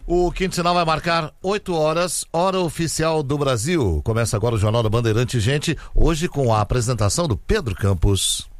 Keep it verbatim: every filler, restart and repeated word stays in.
O quinto sinal vai marcar oito horas, hora oficial do Brasil. Começa agora o Jornal da Bandeirante, gente, hoje com a apresentação do Pedro Campos.